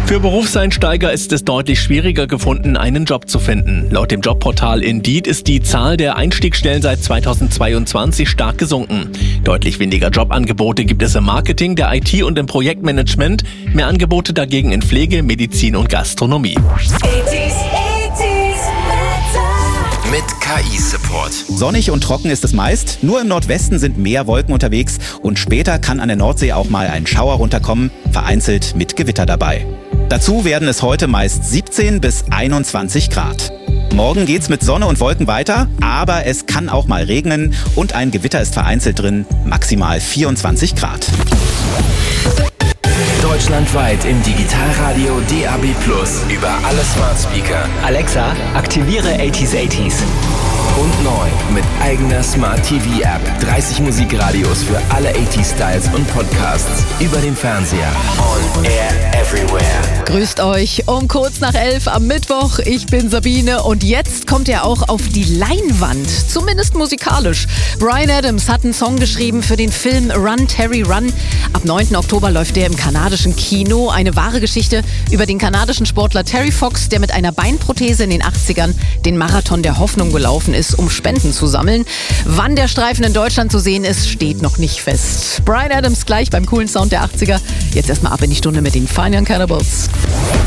Für Berufseinsteiger ist es deutlich schwieriger gefunden, einen Job zu finden. Laut dem Jobportal Indeed ist die Zahl der Einstiegsstellen seit 2022 stark gesunken. Deutlich weniger Jobangebote gibt es im Marketing, der IT und im Projektmanagement. Mehr Angebote dagegen in Pflege, Medizin und Gastronomie. Mit KI-Support. Sonnig und trocken ist es meist, nur im Nordwesten sind mehr Wolken unterwegs und später kann an der Nordsee auch mal ein Schauer runterkommen, vereinzelt mit Gewitter dabei. Dazu werden es heute meist 17 bis 21 Grad. Morgen geht's mit Sonne und Wolken weiter, aber es kann auch mal regnen und ein Gewitter ist vereinzelt drin, maximal 24 Grad. Deutschlandweit im Digitalradio DAB+, über alle Smart Speaker. Alexa, aktiviere 80s. Und neu mit eigener Smart TV App. 30 Musikradios für alle 80s-Styles und Podcasts über dem Fernseher. On air everywhere. Grüßt euch um kurz nach 11 am Mittwoch. Ich bin Sabine und jetzt kommt er auch auf die Leinwand, zumindest musikalisch. Bryan Adams hat einen Song geschrieben für den Film Run, Terry, Run. Ab 9. Oktober läuft der im kanadischen Kino. Eine wahre Geschichte über den kanadischen Sportler Terry Fox, der mit einer Beinprothese in den 80ern den Marathon der Hoffnung gelaufen ist, um Spenden zu sammeln. Wann der Streifen in Deutschland zu sehen ist, steht noch nicht fest. Bryan Adams gleich beim coolen Sound der 80er. Jetzt erstmal ab in die Stunde mit den Fine Young Cannibals.